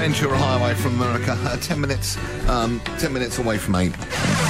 Ventura Highway from America. 10 minutes away from 8.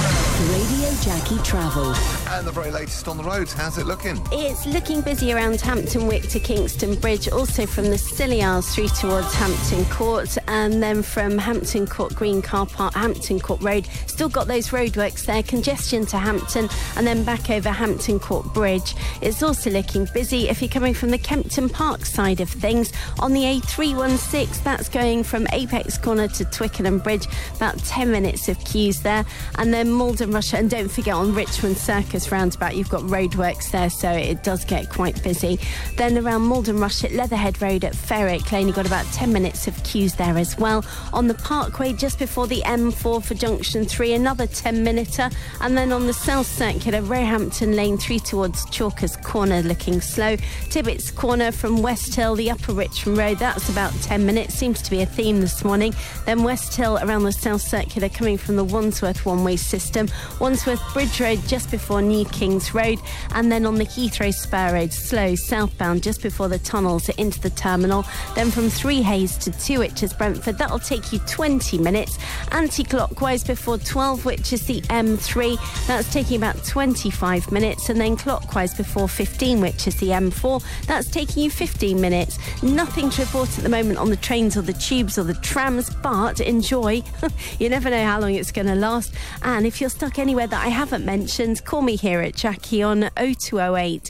Radio Jackie Travel. And the very latest on the roads. How's it looking? It's looking busy around Hampton Wick to Kingston Bridge, also from the Scilly Isles through towards Hampton Court, and then from Hampton Court Green Car Park, Hampton Court Road. Still got those roadworks there, congestion to Hampton, and then back over Hampton Court Bridge. It's also looking busy if you're coming from the Kempton Park side of things. On the A316, that's going from Apex Corner to Twickenham Bridge, about 10 minutes of queues there, and then Malden Russia, and don't forget on Richmond Circus roundabout you've got roadworks there, so it does get quite busy. Then around Malden Russia, Leatherhead Road at Ferrick Lane, you've got about 10 minutes of queues there as well. On the Parkway just before the M4 for Junction 3, another 10-minuter, and then on the South Circular, Roehampton Lane through towards Chalkers Corner looking slow. Tibbets Corner from West Hill, the Upper Richmond Road, that's about 10 minutes, seems to be a theme this morning. Then West Hill around the South Circular coming from the Wandsworth one-way system. Wandsworth Bridge Road just before New Kings Road, and then on the Heathrow Spur Road, slow southbound just before the tunnels into the terminal. Then from Three Hayes to 2 Witches Brentford, that'll take you 20 minutes. Anti-clockwise before 12 Witches the M3, that's taking about 25 minutes, and then clockwise before 15 Witches the M4, that's taking you 15 minutes. Nothing to report at the moment on the trains or the tubes or the trams, but enjoy. You never know how long it's going to last, and if you're stuck anywhere that I haven't mentioned, call me here at Jackie on 0208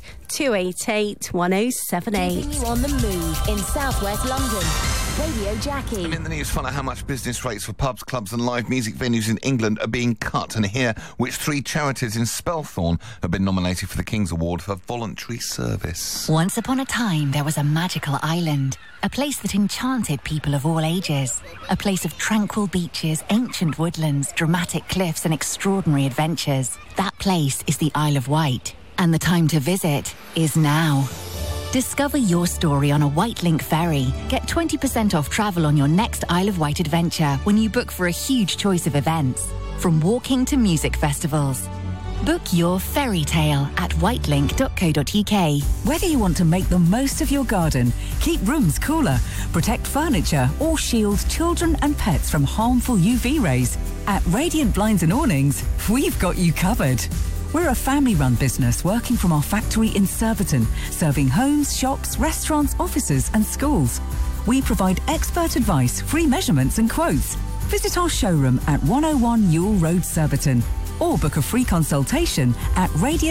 288 1078. Keeping you on the move in southwest London. Radio Jackie. And in the news, find out how much business rates for pubs, clubs and live music venues in England are being cut, and hear which 3 charities in Spelthorne have been nominated for the King's Award for voluntary service. Once upon a time, there was a magical island, a place that enchanted people of all ages, a place of tranquil beaches, ancient woodlands, dramatic cliffs and extraordinary adventures. That place is the Isle of Wight, and the time to visit is now. Discover your story on a Wightlink ferry. Get 20% off travel on your next Isle of Wight adventure when you book for a huge choice of events, from walking to music festivals. Book your fairy tale at wightlink.co.uk. Whether you want to make the most of your garden, keep rooms cooler, protect furniture, or shield children and pets from harmful UV rays, at Radiant Blinds and Awnings, we've got you covered. We're a family-run business working from our factory in Surbiton, serving homes, shops, restaurants, offices and schools. We provide expert advice, free measurements and quotes. Visit our showroom at 101 Ewell Road, Surbiton, or book a free consultation at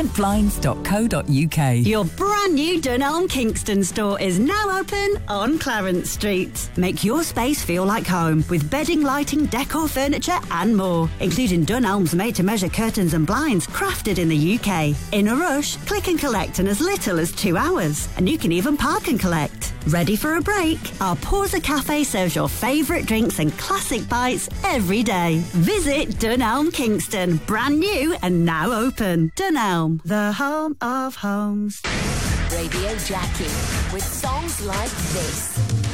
radiantblinds.co.uk. Your brand new Dunelm Kingston store is now open on Clarence Street. Make your space feel like home with bedding, lighting, decor, furniture and more, including Dunelm's made-to-measure curtains and blinds crafted in the UK. In a rush, click and collect in as little as 2 hours, and you can even park and collect. Ready for a break? Our Pausa Cafe serves your favourite drinks and classic bites every day. Visit Dunelm Kingston, brand new and now open. Dunelm, the home of homes. Radio Jackie with songs like this.